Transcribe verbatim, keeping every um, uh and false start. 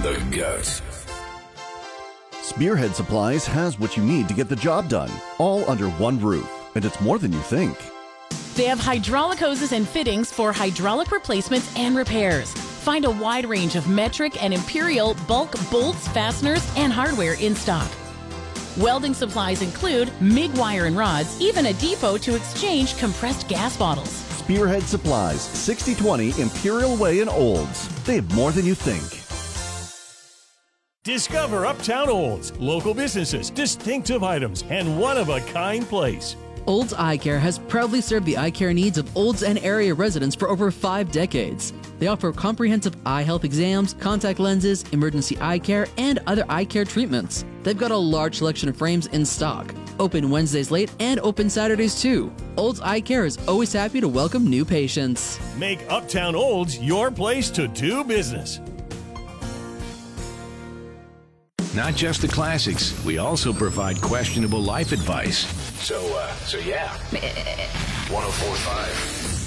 the guts. Spearhead Supplies has what you need to get the job done, all under one roof, and it's more than you think. They have hydraulic hoses and fittings for hydraulic replacements and repairs. Find a wide range of metric and imperial bulk bolts, fasteners, and hardware in stock. Welding supplies include MIG wire and rods, even a depot to exchange compressed gas bottles. Spearhead Supplies, sixty twenty Imperial Way in Olds. They have more than you think. Discover Uptown Olds, local businesses, distinctive items, and one-of-a-kind place. Olds Eye Care has proudly served the eye care needs of Olds and area residents for over five decades. They offer comprehensive eye health exams, contact lenses, emergency eye care, and other eye care treatments. They've got a large selection of frames in stock. Open Wednesdays late and open Saturdays too. Olds Eye Care is always happy to welcome new patients. Make Uptown Olds your place to do business. Not just the classics, we also provide questionable life advice. So, uh, so yeah. one oh four point five